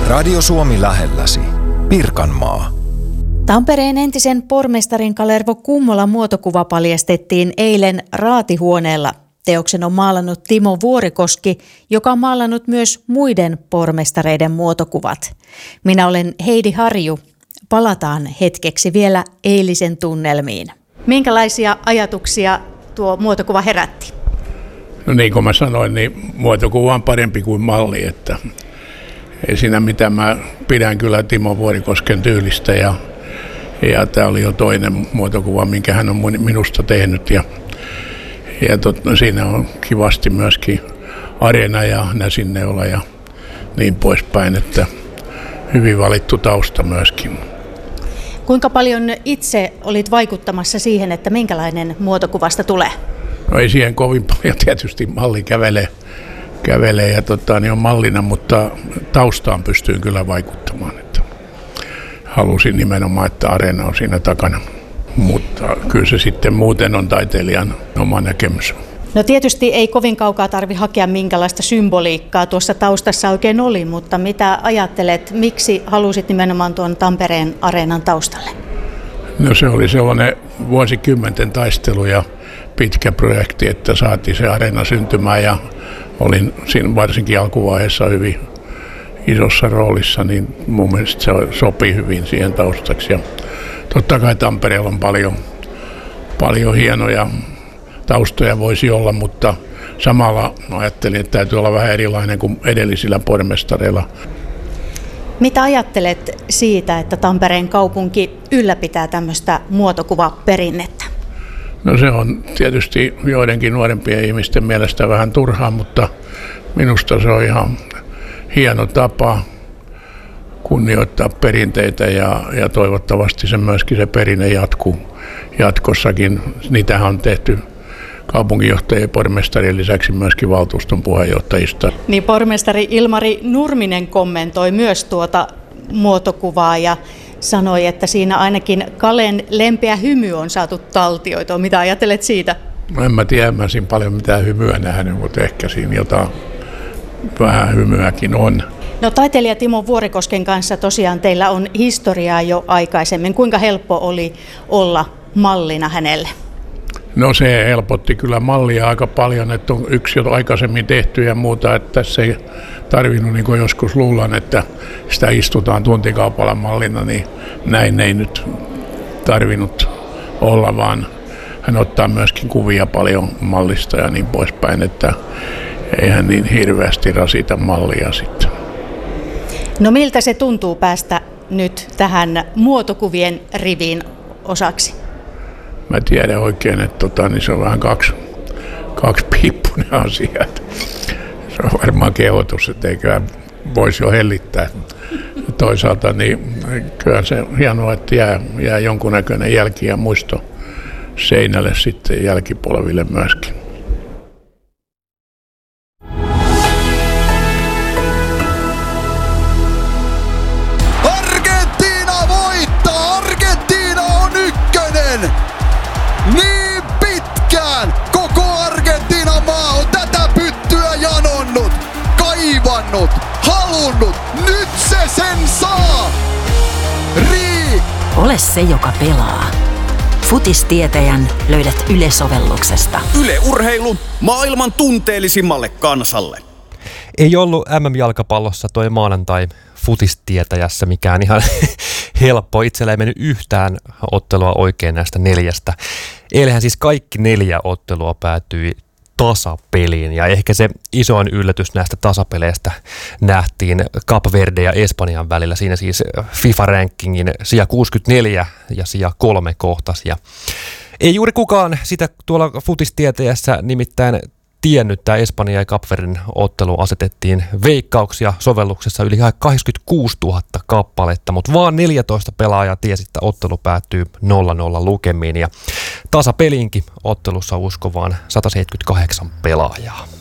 Radio Suomi lähelläsi. Pirkanmaa. Tampereen entisen pormestarin Kalervo Kummolan muotokuva paljastettiin eilen Raatihuoneella. Teoksen on maalannut Timo Vuorikoski, joka on maalannut myös muiden pormestareiden muotokuvat. Minä olen Heidi Harju. Palataan hetkeksi vielä eilisen tunnelmiin. Minkälaisia ajatuksia tuo muotokuva herätti? No niin kuin mä sanoin, niin muotokuva on parempi kuin malli, että ei siinä mitään. Mä pidän kyllä Timo Vuorikosken tyylistä ja tämä oli jo toinen muotokuva, minkä hän on minusta tehnyt ja siinä on kivasti myöskin areena ja näsinneula ja niin poispäin, että hyvin valittu tausta myöskin. Kuinka paljon itse olit vaikuttamassa siihen, että minkälainen muotokuvasta tulee? No ei siihen kovin paljon, tietysti malli kävelee ja niin on mallina, mutta taustaan pystyy kyllä vaikuttamaan. Että halusin nimenomaan, että areena on siinä takana, mutta kyllä se sitten muuten on taiteilijan oma näkemys. No tietysti ei kovin kaukaa tarvitse hakea minkälaista symboliikkaa tuossa taustassa oikein oli, mutta mitä ajattelet, miksi halusit nimenomaan tuon Tampereen areenan taustalle? No se oli sellainen vuosikymmenten taistelu ja pitkä projekti, että saatiin se areena syntymään ja olin siinä varsinkin alkuvaiheessa hyvin isossa roolissa, niin mun mielestä se sopii hyvin siihen taustaksi. Ja totta kai Tampereella on paljon hienoja taustoja voisi olla, mutta samalla ajattelin, että täytyy olla vähän erilainen kuin edellisillä pormestareilla. Mitä ajattelet siitä, että Tampereen kaupunki ylläpitää tämmöistä muotokuvaperinnettä? No se on tietysti joidenkin nuorempien ihmisten mielestä vähän turhaa, mutta minusta se on ihan hieno tapa kunnioittaa perinteitä ja toivottavasti se myöskin se perinne jatkuu jatkossakin. Niitähän on tehty kaupunginjohtajien ja pormestarien lisäksi myöskin valtuuston puheenjohtajista. Niin pormestari Ilmari Nurminen kommentoi myös tuota muotokuvaa ja sanoi, että siinä ainakin Kalen lempeä hymy on saatu taltioitua. Mitä ajattelet siitä? No en mä tiedä, mä siinä paljon mitään hymyä nähnyt, mutta ehkä siinä jotain vähän hymyäkin on. No taiteilija Timo Vuorikosken kanssa tosiaan teillä on historiaa jo aikaisemmin. Kuinka helppo oli olla mallina hänelle? No se helpotti kyllä mallia aika paljon, että on yksi jo aikaisemmin tehty ja muuta, että tässä ei tarvinnut, niin kuin joskus luulen, että sitä istutaan tuntikaupalla mallina, niin näin ei nyt tarvinnut olla, vaan hän ottaa myöskin kuvia paljon mallista ja niin poispäin, että ei hän niin hirveästi rasita mallia sitten. No miltä se tuntuu päästä nyt tähän muotokuvien riviin osaksi? Mä tiedän oikein, että niin se on vähän kaksipiippunen asia. Se on varmaan kehotus, että eiköhän voisi jo hellittää. Toisaalta niin kyllä se on hienoa, että jää jonkunnäköinen jälki ja muisto seinälle sitten jälkipolville myöskin. Niin pitkään koko Argentiinan maa on tätä pyttyä janonnut, kaivannut, halunnut, nyt se sen saa! Ole se, joka pelaa. Futistietäjän löydät Yle-sovelluksesta. Yle Urheilu maailman tunteellisimmalle kansalle. Ei ollut MM-jalkapallossa toi maanantai Futistietäjässä mikään ihan helppo. Itsellä ei mennyt yhtään ottelua oikein näistä 4. Eilähän siis kaikki 4 ottelua päätyi tasapeliin ja ehkä se isoin yllätys näistä tasapeleistä nähtiin Kap Verde ja Espanjan välillä. Siinä siis FIFA-rankingin sija 64 ja sija 3 kohtasi. Ja ei juuri kukaan sitä tuolla Futistietäjässä nimittäin tiennyt. Tämä Espanja ja Kap Verden ottelu asetettiin veikkauksia sovelluksessa yli 86 000 kappaletta, mutta vaan 14 pelaajaa tiesi, että ottelu päättyy 0-0 lukemiin ja tasapeliinkin ottelussa uskovaan 178 pelaajaa.